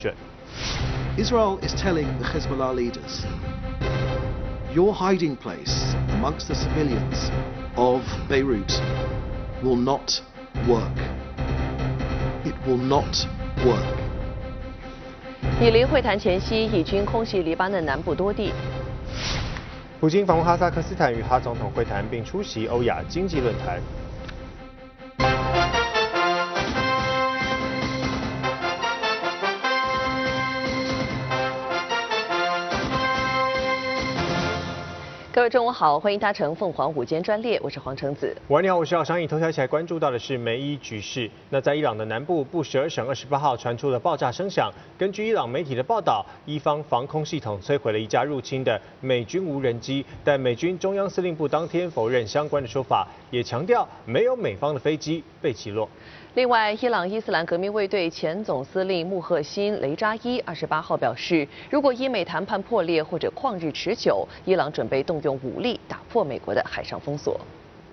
Israel is telling the Hezbollah leaders, your hiding place amongst the civilians of Beirut will not work. It will not work. 以黎会谈前夕，以军空袭黎巴嫩南部多地。 普京访问哈萨克斯坦，与哈总统会谈，并出席欧亚经济论坛。 各位中午好，欢迎搭乘凤凰午间专列，我是黄橙子。 你好，我是姚商义。头条起来关注到的是美伊局势。那在伊朗的南部布什尔省28号传出了爆炸声响。根据伊朗媒体的报道，伊方防空系统摧毁了一架入侵的美军无人机，但美军中央司令部当天否认相关的说法，也强调没有美方的飞机被击落。 另外，伊朗伊斯兰革命卫队前总司令穆赫辛·雷扎伊28号表示，如果伊美谈判破裂或者旷日持久，伊朗准备动用武力打破美国的海上封锁。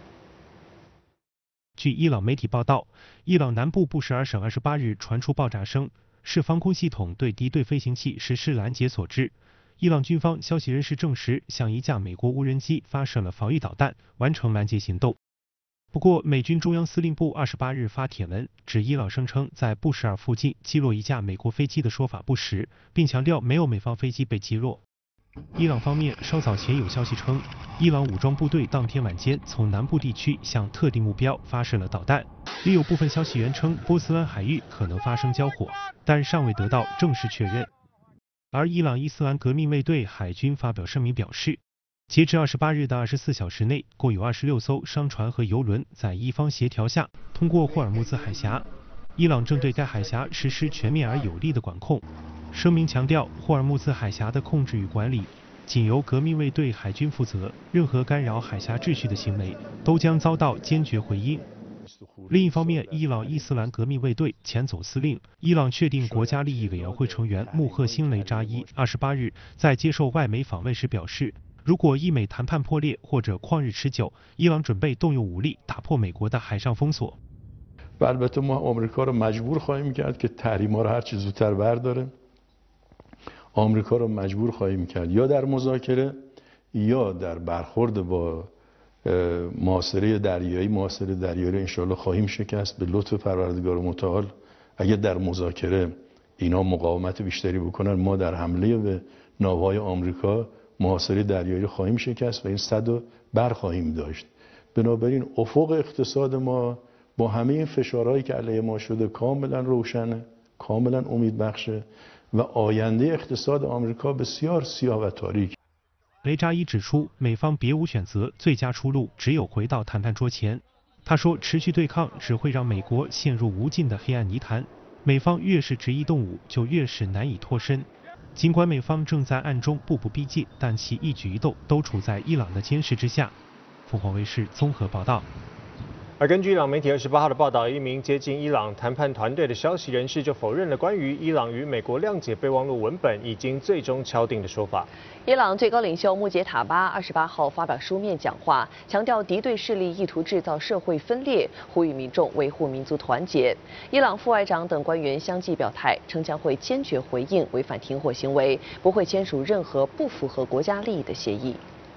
据伊朗媒体报道，伊朗南部布什尔省28日传出爆炸声，是防空系统对敌对飞行器实施拦截所致。伊朗军方消息人士证实，向一架美国无人机发射了防御导弹，完成拦截行动。不过，美军中央司令部28日发帖文，指伊朗声称在布什尔附近击落一架美国飞机的说法不实，并强调没有美方飞机被击落。伊朗方面稍早前有消息称，伊朗武装部队当天晚间从南部地区向特定目标发射了导弹。另有部分消息源称波斯湾海域可能发生交火，但尚未得到正式确认。而伊朗伊斯兰革命卫队海军发表声明表示，截至28日的24小时内，共有26艘商船和油轮在伊方协调下通过霍尔木兹海峡。伊朗正对该海峡实施全面而有力的管控。声明强调，霍尔木兹海峡的控制与管理仅由革命卫队海军负责，任何干扰海峡秩序的行为都将遭到坚决回应。另一方面，伊朗伊斯兰革命卫队前总司令、伊朗确定国家利益委员会成员穆赫辛·雷扎伊28日在接受外媒访问时表示，如果伊美谈判破裂或者旷日持久，伊朗准备动用武力打破美国的海上封锁。 و البته ما آمریکا رو مجبور خواهیم کرد که تحریم‌ها رو هر چه زودتر برداره. آمریکا رو مجبور خواهیم کرد یا در مذاکره یا در برخورد با محاصره دریایی رو انشالله خواهیم شکست به لطف پروردگار متعال. اگه در مذاکره اینا مقاومت بیشتری بکنن، ما در حمله به ناوهای آمریکا محاصره دریایی رو خواهیم شکست و این صد رو برخواهیم داشت. بنابراین افق اقتصاد ما با همه این فشارهایی که علیه ما شده کاملا روشنه، کاملا امیدبخشه و آینده اقتصاد آمریکا بسیار سیاه و تاریک。 雷扎伊指出，美方别无选择，最佳出路只有回到谈判桌前。他说，持续对抗只会让美国陷入无尽的黑暗泥潭，美方越是执意动武，就越是难以脱身。尽管美方正在暗中步步逼近，但其一举一动都处在伊朗的监视之下。凤凰卫视综合报道。 而根据伊朗媒体28号的报道，一名接近伊朗谈判团队的消息人士就否认了关于伊朗与美国谅解备忘录文本已经最终敲定的说法。 伊朗最高领袖穆杰塔巴28号发表书面讲话，强调敌对势力意图制造社会分裂，呼吁民众维护民族团结。伊朗副外长等官员相继表态，称将会坚决回应违反停火行为，不会签署任何不符合国家利益的协议。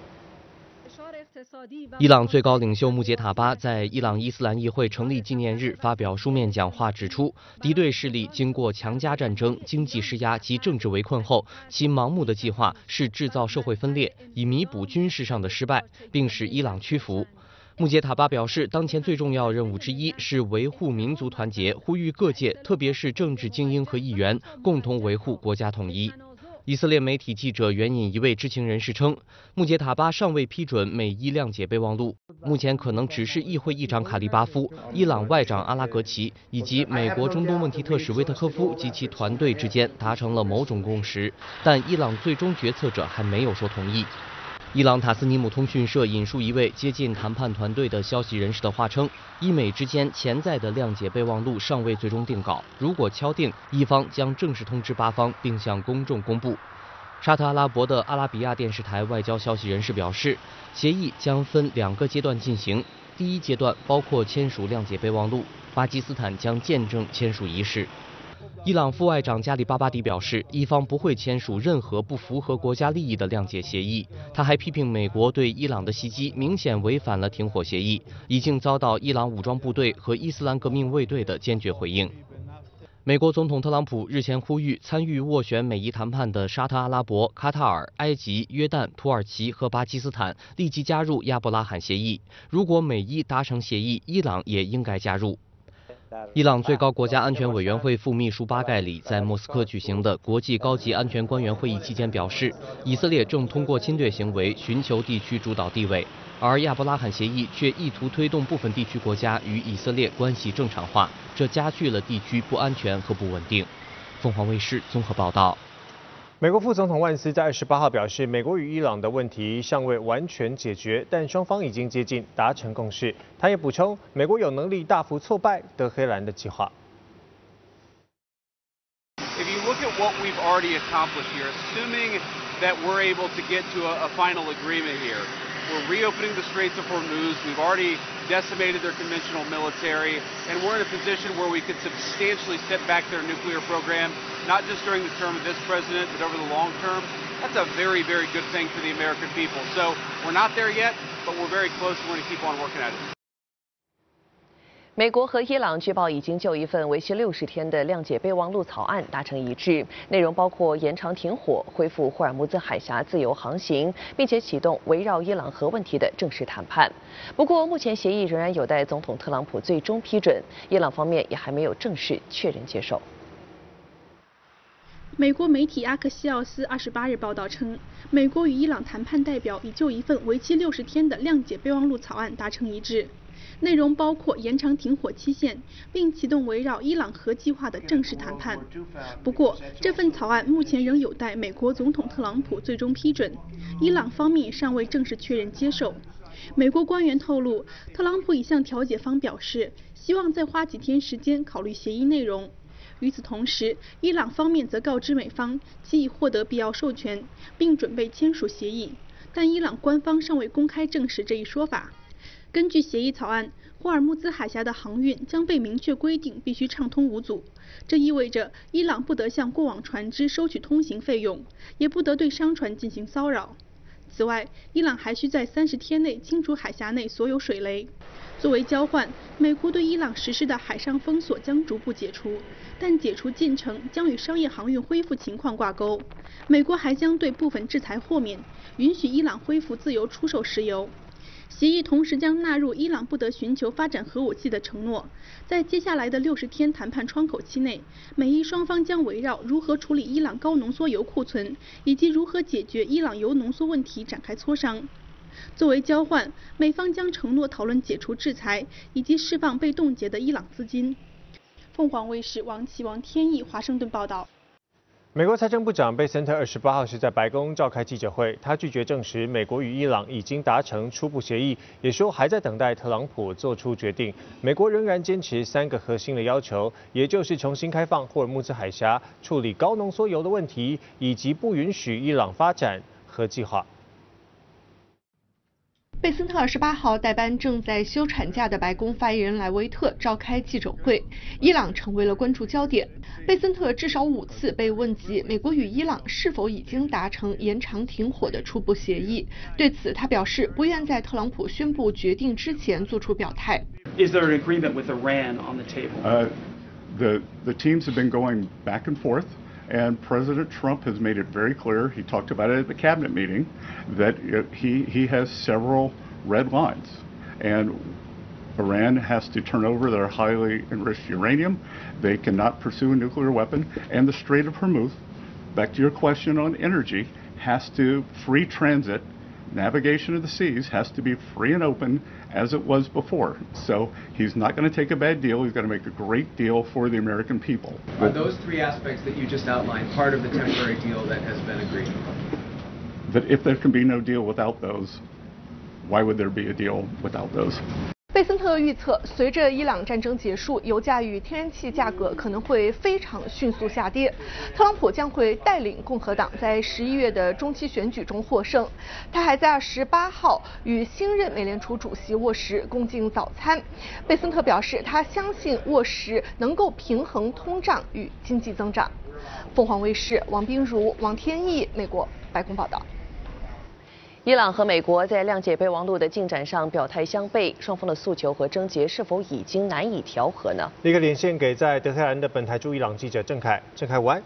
伊朗最高领袖穆杰塔巴在伊朗伊斯兰议会成立纪念日发表书面讲话，指出，敌对势力经过强加战争、经济施压及政治围困后，其盲目的计划是制造社会分裂，以弥补军事上的失败，并使伊朗屈服。穆杰塔巴表示，当前最重要任务之一是维护民族团结，呼吁各界，特别是政治精英和议员，共同维护国家统一。以色列媒体记者援引一位知情人士称，穆杰塔巴尚未批准美伊谅解备忘录，目前可能只是议会议长卡利巴夫、伊朗外长阿拉格齐以及美国中东问题特使威特科夫及其团队之间达成了某种共识，但伊朗最终决策者还没有说同意。伊朗塔斯尼姆通讯社引述一位接近谈判团队的消息人士的话称，伊美之间潜在的谅解备忘录尚未最终定稿，如果敲定，伊方将正式通知巴方并向公众公布。沙特阿拉伯的阿拉比亚电视台外交消息人士表示，协议将分2个阶段进行，第一阶段包括签署谅解备忘录，巴基斯坦将见证签署仪式。 伊朗副外长加里巴巴迪表示，伊方不会签署任何不符合国家利益的谅解协议。他还批评美国对伊朗的袭击明显违反了停火协议，已经遭到伊朗武装部队和伊斯兰革命卫队的坚决回应。美国总统特朗普日前呼吁参与斡旋美伊谈判的沙特阿拉伯、卡塔尔、埃及、约旦、土耳其和巴基斯坦立即加入亚伯拉罕协议。如果美伊达成协议，伊朗也应该加入。伊朗最高国家安全委员会副秘书巴盖里在莫斯科举行的国际高级安全官员会议期间表示，以色列正通过侵略行为寻求地区主导地位，而亚伯拉罕协议却意图推动部分地区国家与以色列关系正常化，这加剧了地区不安全和不稳定。凤凰卫视综合报道。 美国副总统万斯在28号表示，美国与伊朗的问题尚未完全解决，但双方已经接近达成共识。他也补充，美国有能力大幅挫败德黑兰的计划。 If you look at what we've already accomplished here, assuming that we're able to get to a final agreement here, we're reopening the Straits of Hormuz. We've already decimated their conventional military, and we're in a position where we could substantially set back their nuclear program, not just during the term of this president, but over the long term. That's a very, very good thing for the American people. So we're not there yet, but we're very close, and we're going to keep on working at it. 美国和伊朗据报已经就一份为期60天的谅解备忘录草案达成一致，内容包括延长停火、恢复霍尔木兹海峡自由航行，并且启动围绕伊朗核问题的正式谈判。不过，目前协议仍然有待总统特朗普最终批准，伊朗方面也还没有正式确认接受。 美国媒体阿克西奥斯28日报道称，美国与伊朗谈判代表已就一份为期60天的谅解备忘录草案达成一致。内容包括延长停火期限，并启动围绕伊朗核计划的正式谈判。不过，这份草案目前仍有待美国总统特朗普最终批准，伊朗方面尚未正式确认接受。美国官员透露，特朗普已向调解方表示，希望再花几天时间考虑协议内容。与此同时，伊朗方面则告知美方，其已获得必要授权，并准备签署协议，但伊朗官方尚未公开证实这一说法。根据协议草案，霍尔木兹海峡的航运将被明确规定必须畅通无阻，这意味着伊朗不得向过往船只收取通行费用，也不得对商船进行骚扰。此外，伊朗还需在30天内清除海峡内所有水雷。作为交换，美国对伊朗实施的海上封锁将逐步解除，但解除进程将与商业航运恢复情况挂钩。美国还将对部分制裁豁免，允许伊朗恢复自由出售石油。协议同时将纳入伊朗不得寻求发展核武器的承诺。在接下来的60天谈判窗口期内，美伊双方将围绕如何处理伊朗高浓缩铀库存以及如何解决伊朗铀浓缩问题展开磋商。作为交换，美方将承诺讨论解除制裁以及释放被冻结的伊朗资金。凤凰卫视王天意华盛顿报道。 美国财政部长贝森特28号是在白宫召开记者会，他拒绝证实美国与伊朗已经达成初步协议，也说还在等待特朗普做出决定。美国仍然坚持3个核心的要求，也就是重新开放霍尔木兹海峡、处理高浓缩铀的问题，以及不允许伊朗发展核计划。 贝森特28号代班正在休产假的白宫发言人莱维特召开记者会，伊朗成为了关注焦点。贝森特至少5次被问及美国与伊朗是否已经达成延长停火的初步协议，对此他表示不愿在特朗普宣布决定之前做出表态。 Is there an agreement with Iran on the table? The teams have been going back and forth. And President Trump has made it very clear, he talked about it at the cabinet meeting, that he has several red lines. And Iran has to turn over their highly enriched uranium. They cannot pursue a nuclear weapon. And the Strait of Hormuz, back to your question on energy, has to free transit. Navigation of the seas has to be free and open as it was before. So he's not going to take a bad deal. He's going to make a great deal for the American people. Are those 3 aspects that you just outlined part of the temporary deal that has been agreed? That if there can be no deal without those, why would there be a deal without those? 贝森特预测，随着伊朗战争结束，油价与天然气价格可能会非常迅速下跌。特朗普将会带领共和党在11月的中期选举中获胜。他还在28号与新任美联储主席沃什共进早餐。贝森特表示，他相信沃什能够平衡通胀与经济增长。凤凰卫视王彬如、王天翼，美国白宫报道。 伊朗和美国在谅解备忘录的进展上表态相悖，双方的诉求和症结是否已经难以调和呢？ 立刻连线给在德黑兰的本台驻伊朗记者郑凯，郑凯午安。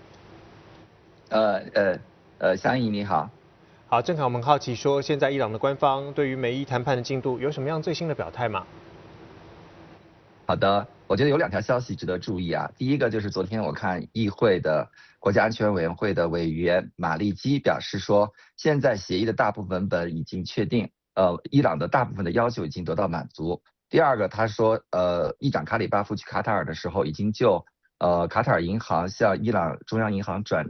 香怡你好。 好，郑凯，我们好奇说，现在伊朗的官方对于美伊谈判的进度有什么样最新的表态吗？ 好的，我觉得有2条消息值得注意啊。第一个就是昨天我看议会的国家安全委员会的委员马利基表示说，现在协议的大部分文本已经确定，伊朗的大部分的要求已经得到满足。第二个，他说，议长卡里巴夫去卡塔尔的时候，已经就卡塔尔银行向伊朗中央银行转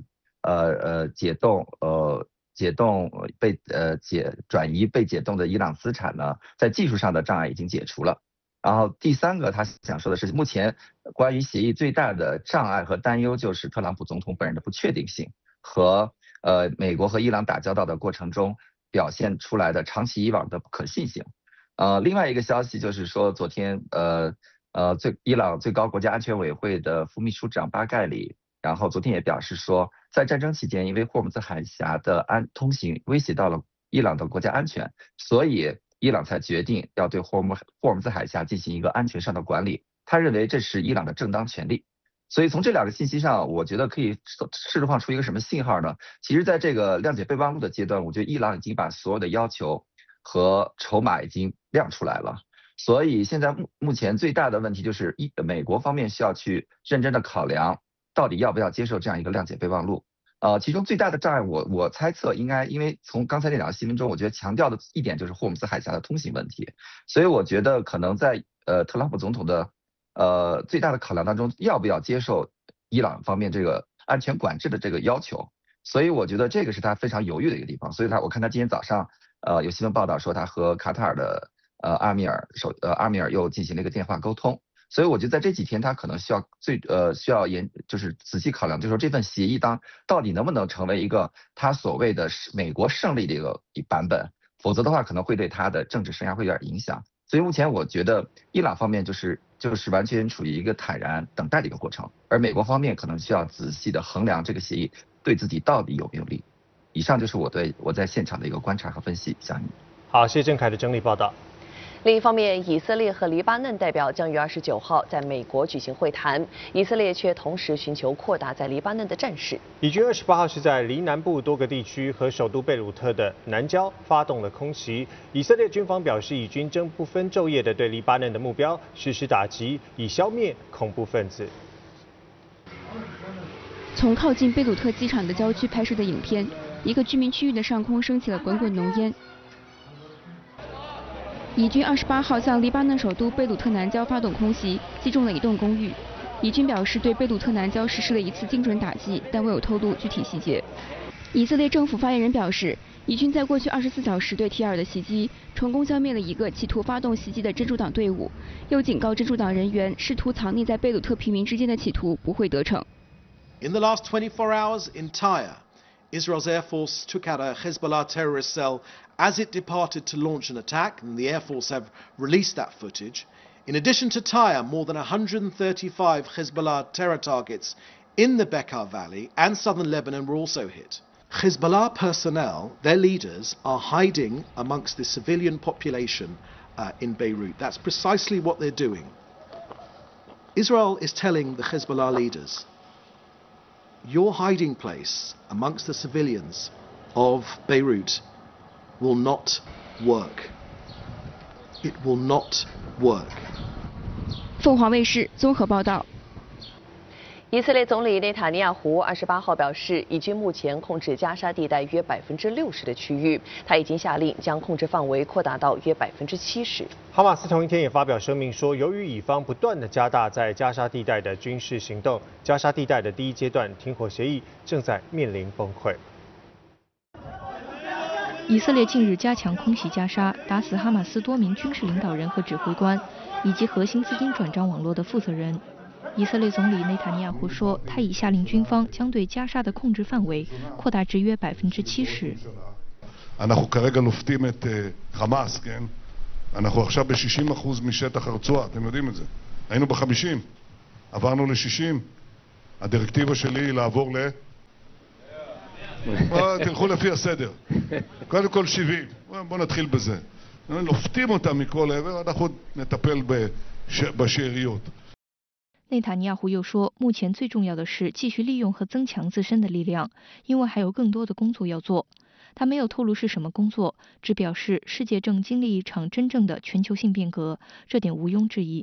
移被解冻的伊朗资产呢，在技术上的障碍已经解除了。然后第三个他想说的是，目前关于协议最大的障碍和担忧就是特朗普总统本人的不确定性和美国和伊朗打交道的过程中表现出来的长期以往的不可信性。另外一个消息就是说，昨天伊朗最高国家安全委员会的副秘书长巴盖里，然后昨天也表示说，在战争期间，因为霍姆兹海峡的通行威胁到了伊朗的国家安全，所以伊朗才决定要对霍姆兹海峡进行一个安全上的管理。他认为这是伊朗的正当权利。所以从这2个信息上，我觉得可以释放出一个什么信号呢？其实在这个谅解备忘录的阶段，我觉得伊朗已经把所有的要求和筹码已经亮出来了。所以现在目前最大的问题就是美国方面需要去认真的考量，到底要不要接受这样一个谅解备忘录。其中最大的障碍我猜测应该，因为从刚才那2个新闻中，我觉得强调的一点就是霍姆兹海峡的通行问题，所以我觉得可能在特朗普总统的最大的考量当中，要不要接受伊朗方面这个安全管制的这个要求，所以我觉得这个是他非常犹豫的一个地方。所以我看他今天早上有新闻报道说，他和卡塔尔的阿米尔又进行了一个电话沟通。所以我觉得在这几天他可能需要就是仔细考量，就是说这份协议到底能不能成为一个他所谓的美国胜利的一个版本，否则的话可能会对他的政治生涯会有点影响。所以目前我觉得伊朗方面就是完全处于一个坦然等待的一个过程，而美国方面可能需要仔细的衡量这个协议对自己到底有没有利。以上就是我在现场的一个观察和分析。向你。 好，谢谢郑凯的整理报道。 另一方面，以色列和黎巴嫩代表将于29号在美国举行会谈，以色列却同时寻求扩大在黎巴嫩的战事。 以军28号是在黎南部多个地区和首都贝鲁特的南郊发动了空袭。以色列军方表示，以军正不分昼夜地对黎巴嫩的目标实施打击，以消灭恐怖分子。 从靠近贝鲁特机场的郊区拍摄的影片，一个居民区域的上空升起了滚滚浓烟。以军28号向黎巴嫩首都贝鲁特南郊发动空袭，击中了一栋公寓。以军表示对贝鲁特南郊实施了一次精准打击，但未有透露具体细节。以色列政府发言人表示，以军在过去24小时对提尔的袭击，成功消灭了一个企图发动袭击的真主党队伍，又警告真主党人员，试图藏匿在贝鲁特平民之间的企图不会得逞。 In the last 24 hours in Tyre, Israel's Air Force took out a Hezbollah terrorist cell as it departed to launch an attack, and the Air Force have released that footage. In addition to Tyre, more than 135 Hezbollah terror targets in the Bekaa Valley and southern Lebanon were also hit. Hezbollah personnel, their leaders, are hiding amongst the civilian population in Beirut. That's precisely what they're doing. Israel is telling the Hezbollah leaders, your hiding place amongst the civilians of Beirut will not work. It will not work. 凤凰卫视综合报道。 以色列总理内塔尼亚胡28号表示，以军目前控制加沙地带约60%的区域，他已经下令将控制范围扩大到约70%。 哈马斯同一天也发表声明说，由于以方不断地加大在加沙地带的军事行动，加沙地带的第一阶段停火协议正在面临崩溃。 以色列近日加强空袭加沙，打死哈马斯多名军事领导人和指挥官，以及核心资金转账网络的负责人。以色列总理内塔尼亚胡说，他已下令军方将对加沙的控制范围扩大至约70%。 אנחנו כרגע לופתים את חמאס, כן? אנחנו עכשיו ב-60% משטח הרצועה, אתם יודעים את זה. היינו ב-50, עברנו ל-60. הדירקטיבה שלי היא לעבור תלכו לפי הסדר. קודם כל 70. בואו נתחיל בזה. לופתים אותם מכל עבר, אנחנו נטפל בשאריות. 内塔尼亚胡又说，目前最重要的是继续利用和增强自身的力量，因为还有更多的工作要做。他没有透露是什么工作，只表示世界正经历一场真正的全球性变革，这点毋庸置疑。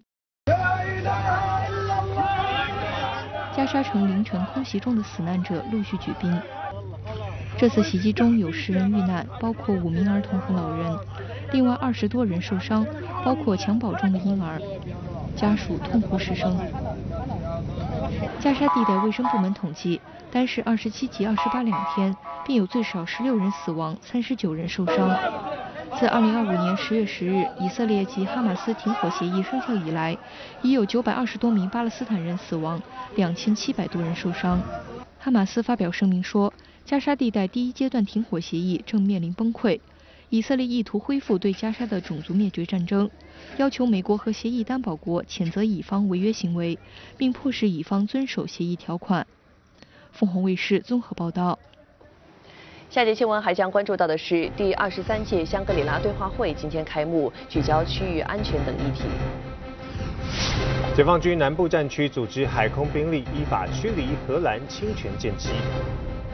加沙城凌晨空袭中的死难者陆续举兵。这次袭击中有10人遇难，包括5名儿童和老人，另外20多人受伤，包括襁褓中的婴儿，家属痛哭失声。加沙地带卫生部门统计，单是27及28两天，便有最少16人死亡，39人受伤。自2025年10月10日以色列及哈马斯停火协议生效以来，已有920多名巴勒斯坦人死亡，2700多人受伤。哈马斯发表声明说，加沙地带第1阶段停火协议正面临崩溃。以色列意图恢复对加沙的种族灭绝战争，要求美国和协议担保国谴责以方违约行为，并迫使以方遵守协议条款。凤凰卫视综合报道。 下节新闻还将关注到的是第23届香格里拉对话会今天开幕，聚焦区域安全等议题。 解放军南部战区组织海空兵力依法驱离荷兰侵权舰机。